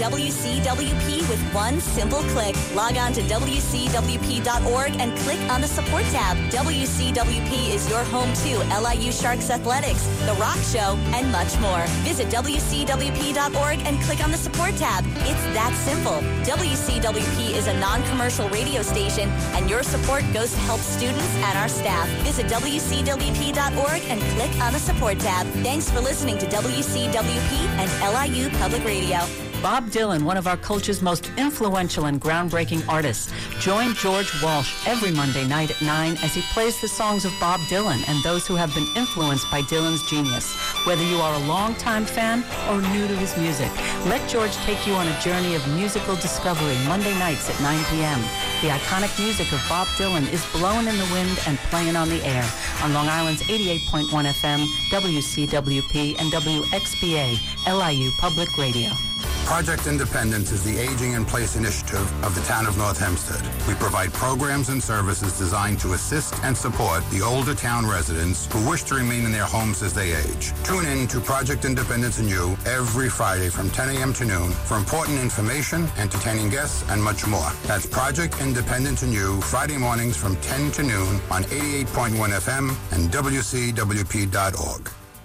WCWP with one simple click. Log on to WCWP.org and click on the support tab. WCWP is your home to LIU Sharks Athletics, The Rock Show, and much more. Visit WCWP.org and click on the support tab. It's that simple. WCWP is a non-commercial radio station, and your support goes to help students and our staff. Visit WCWP.org and click on the support tab. Thanks for listening to WCWP and LIU Public Radio. Bob Dylan, one of our culture's most influential and groundbreaking artists. Join George Walsh every Monday night at 9 as he plays the songs of Bob Dylan and those who have been influenced by Dylan's genius. Whether you are a longtime fan or new to his music, let George take you on a journey of musical discovery Monday nights at 9 p.m. The iconic music of Bob Dylan is blowing in the wind and playing on the air on Long Island's 88.1 FM, WCWP, and WXBA, LIU Public Radio. Project Independence is the Aging in Place initiative of the town of North Hempstead. We provide programs and services designed to assist and support the older town residents who wish to remain in their homes as they age. Tune in to Project Independence and You every Friday from 10 a.m. to noon for important information, entertaining guests, and much more. That's Project Independence and You, Friday mornings from 10 to noon on 88.1 FM and WCWP.org.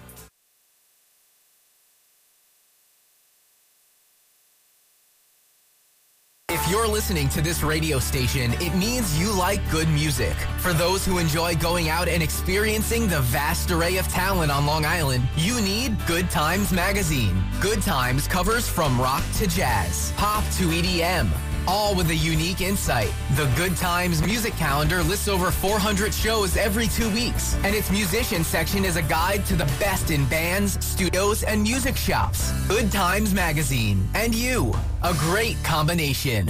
If you're listening to this radio station, it means you like good music. For those who enjoy going out and experiencing the vast array of talent on Long Island, you need Good Times Magazine. Good Times covers from rock to jazz, pop to EDM, all with a unique insight. The Good Times music calendar lists over 400 shows every 2 weeks, and its musician section is a guide to the best in bands, studios, and music shops. Good Times Magazine. And you. A great combination.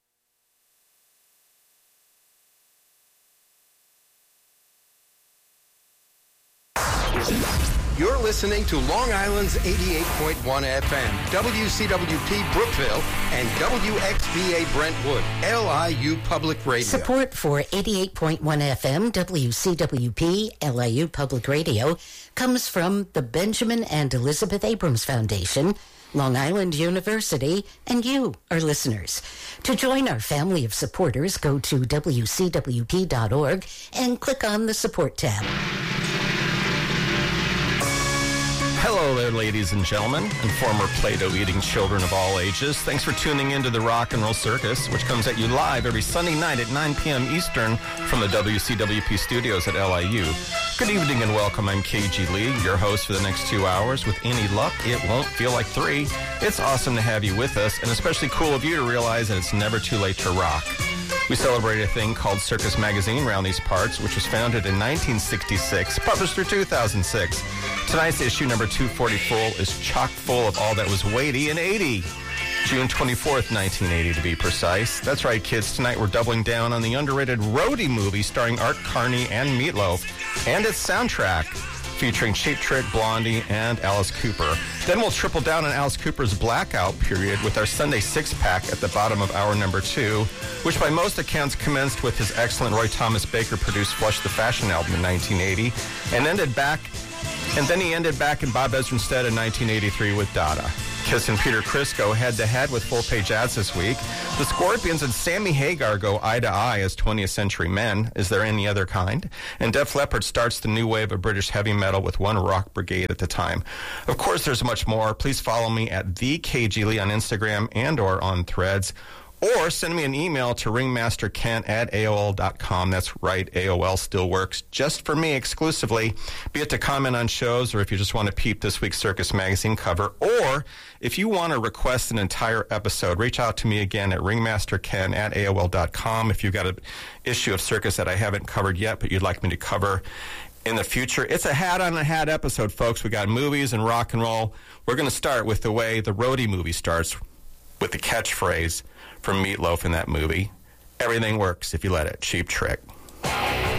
You're listening to Long Island's 88.1 FM, WCWP Brookville, and WXBA Brentwood, LIU Public Radio. Support for 88.1 FM, WCWP, LIU Public Radio comes from the Benjamin and Elizabeth Abrams Foundation, Long Island University, and you, our listeners. To join our family of supporters, go to WCWP.org and click on the support tab. Hello there, ladies and gentlemen, and former Play-Doh eating children of all ages. Thanks for tuning into the Rock and Roll Circus, which comes at you live every Sunday night at 9 p.m. Eastern from the WCWP studios at LIU. Good evening and welcome. I'm KG Lee, your host for the next 2 hours. With any luck, it won't feel like 3. It's awesome to have you with us, and especially cool of you to realize that it's never too late to rock. We celebrate a thing called Circus Magazine around these parts, which was founded in 1966, published through 2006. Tonight's issue, number 244, is chock full of all that was weighty and 80. June 24th, 1980 to be precise. That's right, kids. Tonight we're doubling down on the underrated Roadie movie starring Art Carney and Meatloaf, and its soundtrack featuring Cheap Trick, Blondie, and Alice Cooper. Then we'll triple down on Alice Cooper's blackout period with our Sunday six-pack at the bottom of hour number 2, which by most accounts commenced with his excellent Roy Thomas Baker-produced Flush the Fashion album in 1980, and then he ended back in Bob Ezrin's stead in 1983 with Dada. Kiss and Peter Criss go head-to-head with full-page ads this week. The Scorpions and Sammy Hagar go eye-to-eye as 20th Century Men. Is there any other kind? And Def Leppard starts the new wave of British heavy metal with one rock brigade at the time. Of course, there's much more. Please follow me at TheKGLee on Instagram and or on Threads. Or send me an email to ringmasterkent@AOL.com. That's right, AOL still works just for me exclusively, be it to comment on shows or if you just want to peep this week's Circus Magazine cover. Or if you want to request an entire episode, reach out to me again at ringmasterkent@AOL.com if you've got an issue of Circus that I haven't covered yet but you'd like me to cover in the future. It's a hat-on-a-hat episode, folks. We got movies and rock and roll. We're going to start with the way the Roadie movie starts, with the catchphrase from Meatloaf in that movie: everything works if you let it. Cheap Trick.